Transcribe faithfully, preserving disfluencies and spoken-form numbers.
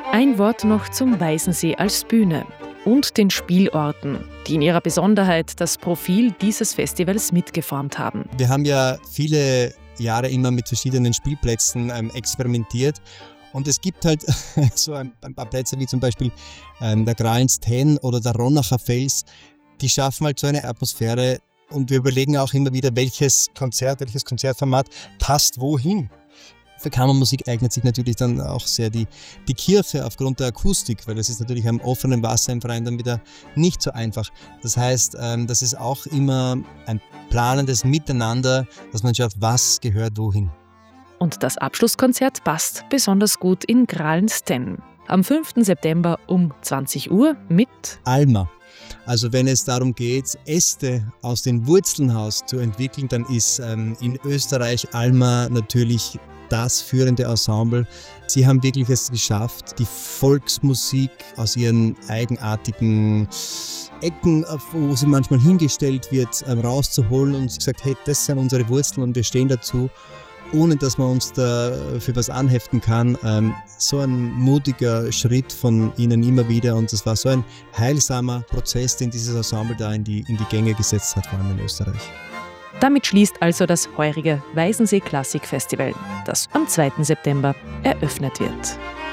Ein Wort noch zum Weißensee als Bühne und den Spielorten, die in ihrer Besonderheit das Profil dieses Festivals mitgeformt haben. Wir haben ja viele Jahre immer mit verschiedenen Spielplätzen ähm, experimentiert. Und es gibt halt so ein, ein paar Plätze wie zum Beispiel ähm, der Gralens Ten oder der Ronacher Fels, die schaffen halt so eine Atmosphäre und wir überlegen auch immer wieder, welches Konzert, welches Konzertformat passt wohin. Für Kammermusik eignet sich natürlich dann auch sehr die, die Kirche aufgrund der Akustik, weil das ist natürlich am offenen Wasser im Freien dann wieder nicht so einfach. Das heißt, ähm, das ist auch immer ein planendes Miteinander, dass man schaut, was gehört wohin. Und das Abschlusskonzert passt besonders gut in Gralens Ten. Am fünften September um zwanzig Uhr mit Alma. Also wenn es darum geht, Äste aus den Wurzeln heraus zu entwickeln, dann ist ähm, in Österreich Alma natürlich das führende Ensemble. Sie haben wirklich es geschafft, die Volksmusik aus ihren eigenartigen Ecken, wo sie manchmal hingestellt wird, ähm, rauszuholen und gesagt, hey, das sind unsere Wurzeln und wir stehen dazu, ohne dass man uns dafür was anheften kann. Ähm, so ein mutiger Schritt von ihnen immer wieder und das war so ein heilsamer Prozess, den dieses Ensemble da in die, in die Gänge gesetzt hat, vor allem in Österreich. Damit schließt also das heurige Weißensee Klassik Festival, das am zweiten September eröffnet wird.